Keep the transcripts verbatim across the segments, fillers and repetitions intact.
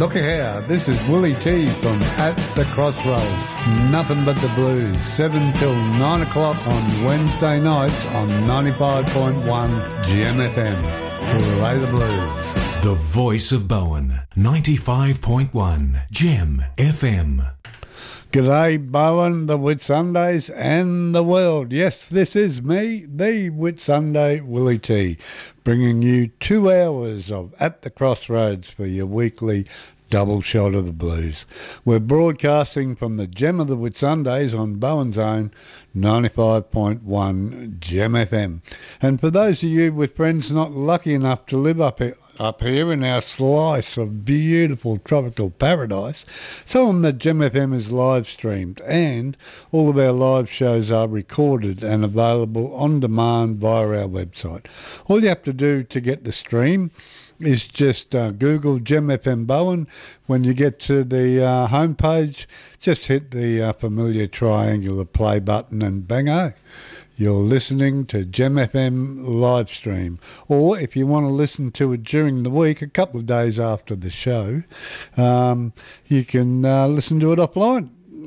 Look here, this is Willie T from At the Crossroads. Nothing but the blues, seven till nine o'clock on Wednesday nights on ninety-five point one G M F M. Play the blues. The voice of Bowen, ninety-five point one G M F M. G'day Bowen, the Whitsundays and the world. Yes, this is me, the Whitsunday Willie T, bringing you two hours of At the Crossroads for your weekly double shot of the blues. We're broadcasting from the Gem of the Whitsundays on Bowen's Own ninety-five point one G M F M. And for those of you with friends not lucky enough to live up here, up here in our slice of beautiful tropical paradise, some of the Gem F M is live streamed, and all of our live shows are recorded and available on demand via our website. All you have to do to get the stream is just uh, Google Gem F M Bowen. When you get to the uh, homepage, just hit the uh, familiar triangular play button and bango, you're listening to Gem F M live stream. Or if you want to listen to it during the week, a couple of days after the show, um, you can uh, listen to it offline.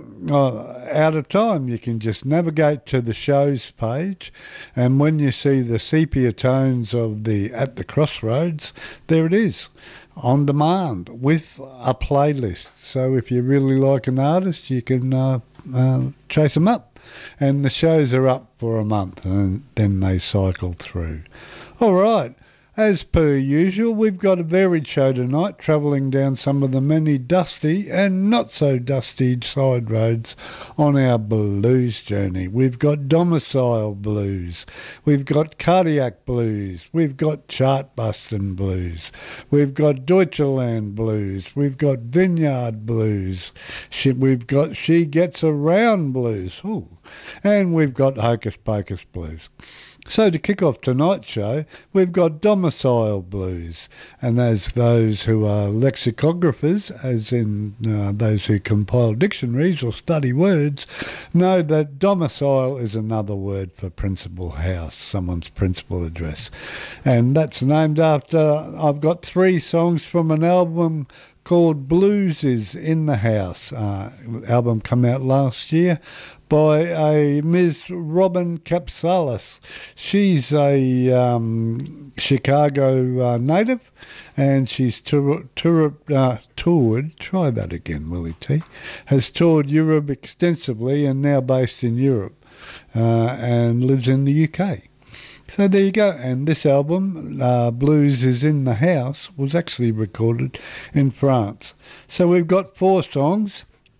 Uh, out of time, you can just navigate to the show's page, and when you see the sepia tones of the At the Crossroads, there it is, on demand with a playlist. So if you really like an artist, you can uh, uh, chase them up. And the shows are up for a month and then they cycle through. All right, as per usual, we've got a varied show tonight, travelling down some of the many dusty and not so dusty side roads on our blues journey. We've got domicile blues, we've got cardiac blues, we've got chart-busting blues, we've got Deutschland blues, we've got vineyard blues, she, we've got She Gets Around blues, ooh, and we've got Hocus Pocus blues. So to kick off tonight's show, we've got domicile blues, and as those who are lexicographers, as in uh, those who compile dictionaries or study words, know that domicile is another word for principal house, someone's principal address. And that's named after, I've got three songs from an album called Blues Is in the House. Uh, album come out last year by a Miz Robin Capsalis. She's a um, Chicago uh, native, and she's tour, tour, uh, toured, try that again, Willie T, has toured Europe extensively and now based in Europe uh, and lives in the U K. So there you go, and this album, uh, Blues Is in the House, was actually recorded in France. So we've got four songs: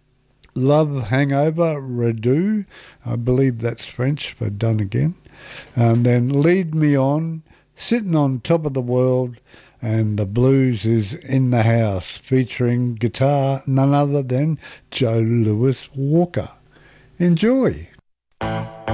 Love Hangover, Redo, I believe that's French for done again, and then Lead Me On, Sitting on Top of the World, and The Blues Is in the House, featuring guitar none other than Joe Louis Walker. Enjoy.